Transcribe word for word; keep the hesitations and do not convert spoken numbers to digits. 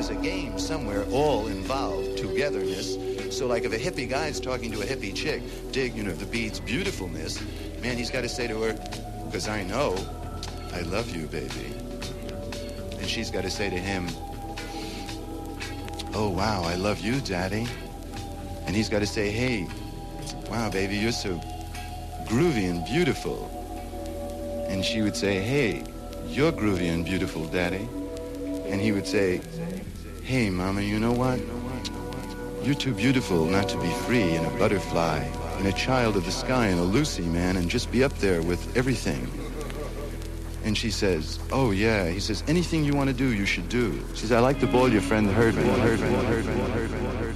there's a game somewhere all involved, togetherness. So like if a hippie guy's talking to a hippie chick, dig, you know, the bead's beautifulness, man, he's got to say to her, because I know I love you, baby. And she's got to say to him, oh, wow, I love you, daddy. And he's got to say, hey, wow, baby, you're so groovy and beautiful. And she would say, hey, you're groovy and beautiful, daddy. And he would say, hey, mama, you know what? You're too beautiful not to be free and a butterfly and a child of the sky and a Lucy, man, and just be up there with everything. And she says, oh, yeah. He says, anything you want to do, you should do. She says, I like the ball your friend heard me, heard me, heard me, heard me, heard me.